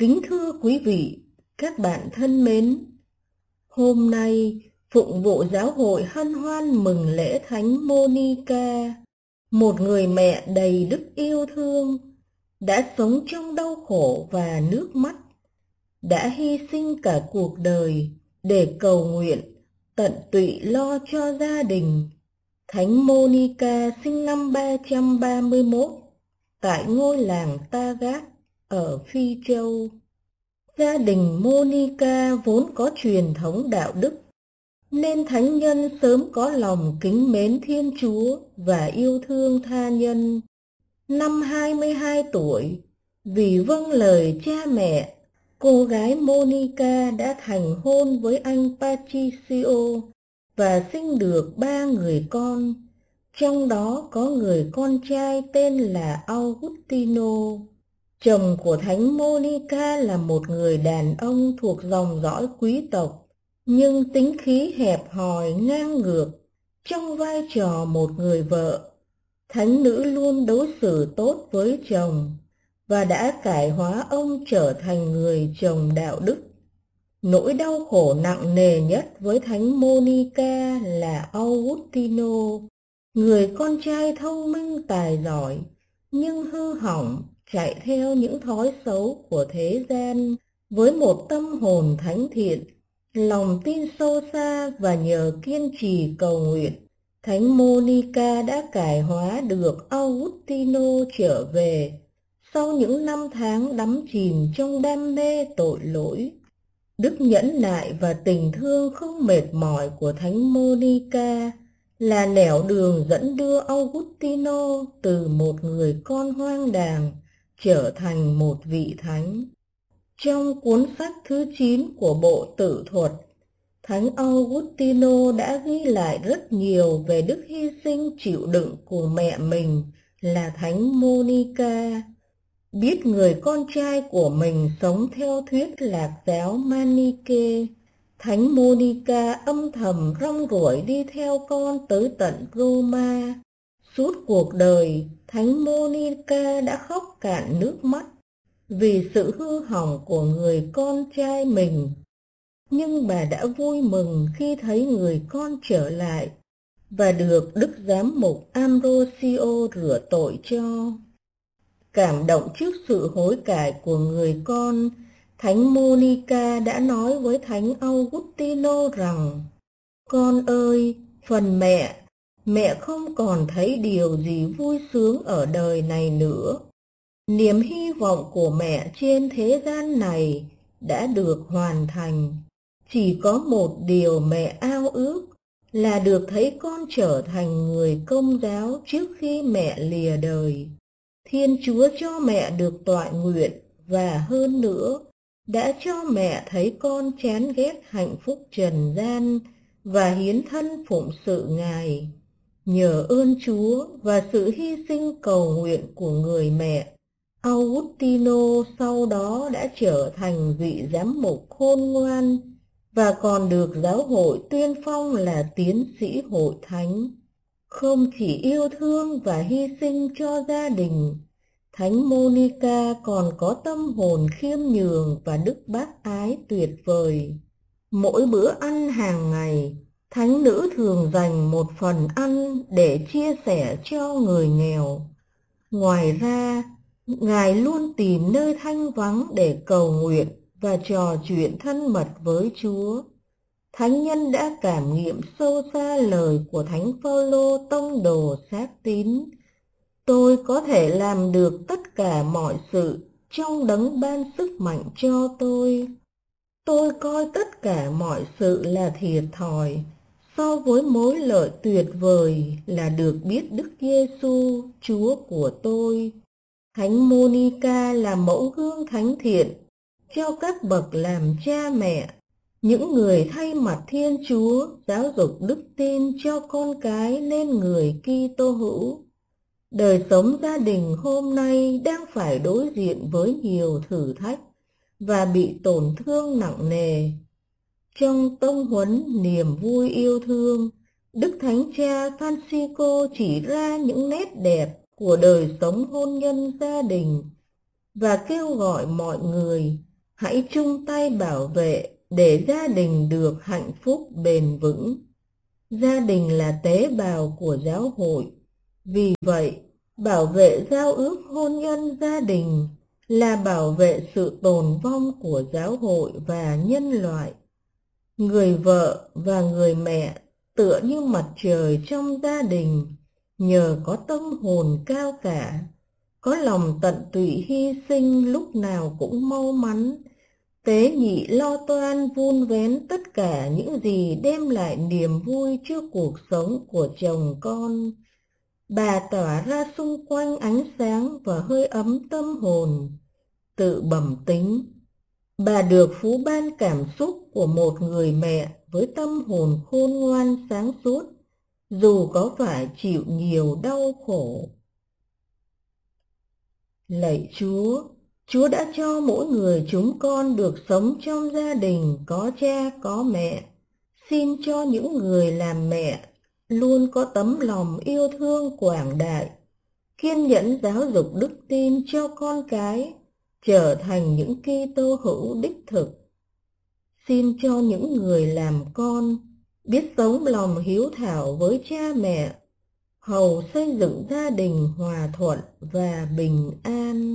Kính thưa quý vị, các bạn thân mến, hôm nay phụng vụ giáo hội hân hoan mừng lễ Thánh Monica, một người mẹ đầy đức yêu thương, đã sống trong đau khổ và nước mắt, đã hy sinh cả cuộc đời để cầu nguyện, tận tụy lo cho gia đình. Thánh Monica sinh năm 331 tại ngôi làng Tagat ở Phi Châu. Gia đình Monica vốn có truyền thống đạo đức, nên thánh nhân sớm có lòng kính mến Thiên Chúa và yêu thương tha nhân. Năm 22 tuổi, vì vâng lời cha mẹ, cô gái Monica đã thành hôn với anh Patricio và sinh được 3 người con, trong đó có người con trai tên là Augustino. Chồng của Thánh Monica là một người đàn ông thuộc dòng dõi quý tộc, nhưng tính khí hẹp hòi ngang ngược. Trong vai trò một người vợ, thánh nữ luôn đối xử tốt với chồng và đã cải hóa ông trở thành người chồng đạo đức. Nỗi đau khổ nặng nề nhất với Thánh Monica là Augustino, người con trai thông minh tài giỏi, nhưng hư hỏng, chạy theo những thói xấu của thế gian. Với một tâm hồn thánh thiện, lòng tin sâu xa và nhờ kiên trì cầu nguyện, Thánh Monica đã cải hóa được Augustino trở về sau những năm tháng đắm chìm trong đam mê tội lỗi. Đức nhẫn nại và tình thương không mệt mỏi của Thánh Monica là nẻo đường dẫn đưa Augustino từ một người con hoang đàng trở thành một vị thánh. Trong cuốn sách thứ 9 của bộ Tự thuật, Thánh Augustino đã ghi lại rất nhiều về đức hy sinh chịu đựng của mẹ mình là Thánh Monica. Biết người con trai của mình sống theo thuyết lạc giáo Maniche, Thánh Monica âm thầm rong ruổi đi theo con tới tận Roma. Suốt cuộc đời, Thánh Monica đã khóc cạn nước mắt vì sự hư hỏng của người con trai mình. Nhưng bà đã vui mừng khi thấy người con trở lại và được Đức Giám mục Ambrosio rửa tội cho. Cảm động trước sự hối cải của người con, Thánh Monica đã nói với Thánh Augustino rằng: "Con ơi, phần mẹ không còn thấy điều gì vui sướng ở đời này nữa. Niềm hy vọng của mẹ trên thế gian này đã được hoàn thành. Chỉ có một điều mẹ ao ước là được thấy con trở thành người Công giáo trước khi mẹ lìa đời. Thiên Chúa cho mẹ được toại nguyện và hơn nữa, đã cho mẹ thấy con chán ghét hạnh phúc trần gian và hiến thân phụng sự Ngài. Nhờ ơn Chúa và sự hy sinh cầu nguyện của người mẹ, Augustino sau đó đã trở thành vị giám mục khôn ngoan và còn được giáo hội tuyên phong là tiến sĩ hội thánh. Không chỉ yêu thương và hy sinh cho gia đình, Thánh Monica còn có tâm hồn khiêm nhường và đức bác ái tuyệt vời. Mỗi bữa ăn hàng ngày, thánh nữ thường dành một phần ăn để chia sẻ cho người nghèo. Ngoài ra, Ngài luôn tìm nơi thanh vắng để cầu nguyện và trò chuyện thân mật với Chúa. Thánh nhân đã cảm nghiệm sâu xa lời của Thánh Phaolô tông đồ xác tín: "Tôi có thể làm được tất cả mọi sự trong Đấng ban sức mạnh cho tôi." Tôi coi tất cả mọi sự là thiệt thòi so với mối lợi tuyệt vời là được biết Đức Giêsu, Chúa của tôi. Thánh Monica là mẫu gương thánh thiện cho các bậc làm cha mẹ, những người thay mặt Thiên Chúa giáo dục đức tin cho con cái nên người Kitô hữu. Đời sống gia đình hôm nay đang phải đối diện với nhiều thử thách và bị tổn thương nặng nề. Trong tông huấn niềm vui yêu thương, Đức Thánh Cha Francisco chỉ ra những nét đẹp của đời sống hôn nhân gia đình và kêu gọi mọi người Hãy chung tay bảo vệ để gia đình được hạnh phúc bền vững. Gia đình là tế bào của giáo hội. Vì vậy, bảo vệ giao ước hôn nhân gia đình là bảo vệ sự tồn vong của giáo hội và nhân loại. Người vợ và người mẹ tựa như mặt trời trong gia đình, nhờ có tâm hồn cao cả, có lòng tận tụy hy sinh lúc nào cũng mau mắn, tế nhị lo toan vun vén tất cả những gì đem lại niềm vui cho cuộc sống của chồng con. Bà tỏa ra xung quanh ánh sáng và hơi ấm tâm hồn. Tự bẩm tính, bà được phú ban cảm xúc của một người mẹ với tâm hồn khôn ngoan sáng suốt, dù có phải chịu nhiều đau khổ. Lạy Chúa, Chúa đã cho mỗi người chúng con được sống trong gia đình có cha có mẹ. Xin cho những người làm mẹ luôn có tấm lòng yêu thương quảng đại, kiên nhẫn giáo dục đức tin cho con cái, trở thành những Kitô hữu đích thực. Xin cho những người làm con biết sống lòng hiếu thảo với cha mẹ, hầu xây dựng gia đình hòa thuận và bình an.